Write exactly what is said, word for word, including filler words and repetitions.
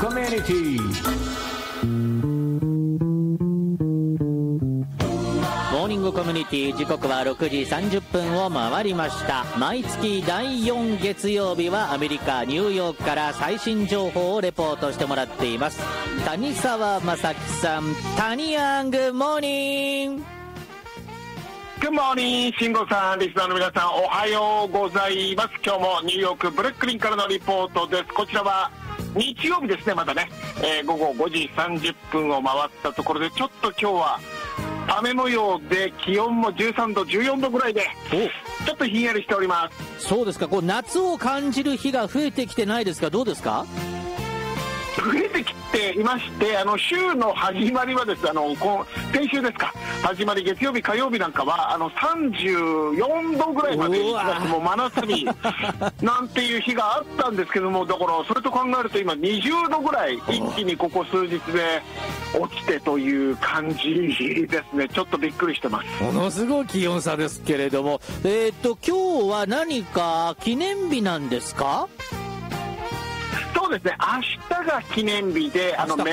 コミュニティ。 モーニングコミュニティ、時刻はろくじさんじゅっぷんを回りました。毎月だいよん月曜日はアメリカニューヨークから最新情報をレポートしてもらっています。谷沢正樹さん、タニヤングモーニング。 グッモーニング、慎吾さん、リスナーの皆さん、おはようございます。今日もニューヨークブルックリンからのリポートです。こちらは日曜日ですね、まだね、えー、午後ごじさんじゅっぷんを回ったところで、ちょっと今日は雨模様で気温もじゅうさんどじゅうよんどぐらいでちょっとひんやりしております。 そうですか。こう夏を感じる日が増えてきてないですか？どうですか？ 増えてきていまして、あの週の始まりはです、あのこ先週ですか、始まり月曜日火曜日なんかはあのさんじゅうよんどぐらいまで行きまして、もう真夏日なんていう日があったんですけども、だからそれと考えると今にじゅうどぐらい一気にここ数日で落ちてという感じですね。ちょっとびっくりしてます。 ものすごい気温差ですけれども、えー、っと今日は何か記念日なんですか？ そうですね、明日が記念日で、あのメ